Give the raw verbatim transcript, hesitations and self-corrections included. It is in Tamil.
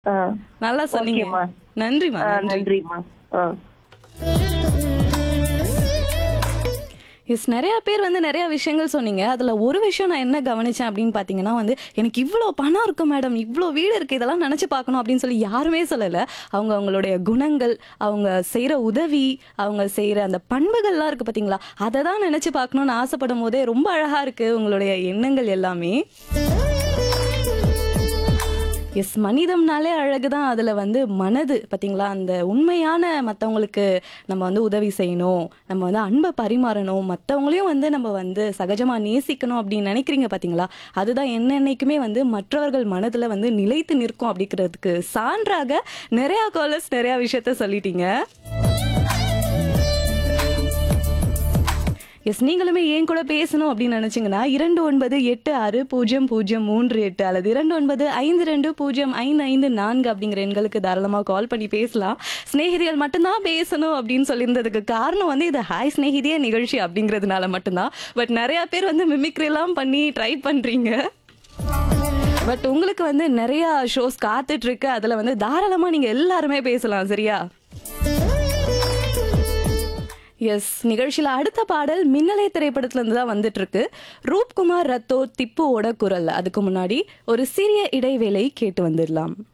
ஆ. நல்லா சொன்னீங்க. ஓகேம்மா. நன்றிம்மா, ஆ, நன்றி. நன்றிம்மா. ஆ. எஸ் நெறைய பேர் வந்து நெறைய விஷயங்கள் சொன்னீங்க. அதுல ஒரு விஷயம் நான் என்ன கவனிச்சேன் அப்படின்னு பார்த்தீங்கன்னா வந்து, "எனக்கு இவ்ளோ பணம் இருக்கு மேடம், இவ்ளோ வீடு இருக்கு, இதெல்லாம் நெனச்சு பார்க்கணும்." அப்படின்னு சொல்லி யாருமே சொல்லல. அவங்க அவங்களுடைய குணங்கள், அவங்க செய்ற உதவி, அவங்க செய்ற அந்த பண்புகள்லாம் இருக்கு பார்த்தீங்களா? அத தான் நெனச்சு பார்க்கணும்னு ஆசைப்படும்போதே ரொம்ப அழகா இருக்கு உங்களுடைய எண்ணங்கள் எல்லாமே. எஸ் மனிதம்னாலே அழகுதான். அதுல வந்து மனது பார்த்தீங்களா? அந்த உண்மையான மத்தவங்களுக்கு நம்ம வந்து உதவி செய்யணும். நம்ம வந்து அன்ப பரிமாறணும். மத்தவங்களையும் வந்து நம்ம வந்து சகஜமா நேசிக்கணும் அப்படின்னு நினைக்கிறீங்க பார்த்தீங்களா? அதுதான் என்னென்னைக்குமே வந்து மற்றவர்கள் மனதுல வந்து நிலைத்து நிற்கும் அப்படிங்கிறதுக்கு சான்றாக நெறையா காலர்ஸ் நெறையா விஷயத்த சொல்லிட்டீங்க. எஸ் நீங்களுமே என் கூட பேசணும் அப்படின்னு நினைச்சீங்கன்னா இரண்டு ஒன்பது எட்டு ஆறு பூஜ்ஜியம் பூஜ்ஜியம் மூன்று எட்டு அல்லது இரண்டு ஒன்பது ஐந்து ரெண்டு பூஜ்ஜியம் ஐந்து ஐந்து நான்கு அப்படிங்கிற எண்களுக்கு தாராளமாக கால் பண்ணி பேசலாம். சிநேகிதிகள் மட்டும்தான் பேசணும் அப்படின்னு சொல்லியிருந்ததுக்கு காரணம் வந்து இது ஹாய் சிநேகிதியே நிகழ்ச்சி அப்படிங்கிறதுனால மட்டும்தான். பட் நிறைய பேர் வந்து மிமிக்ரி எல்லாம் பண்ணி ட்ரை பண்றீங்க. பட் உங்களுக்கு வந்து நிறைய ஷோஸ் காத்துட்டு இருக்கு. அதுல வந்து தாராளமா நீங்க எல்லாருமே பேசலாம் சரியா? எஸ் நிகழ்ச்சியில அடுத்த பாடல் மின்னலை திரைப்படத்துல இருந்து தான் வந்துட்டு இருக்கு. ரூப்குமார் ரத்தோர் திப்புவோட குரல். அதுக்கு முன்னாடி ஒரு சிறிய இடைவேளை கேட்டு வந்துடலாம்.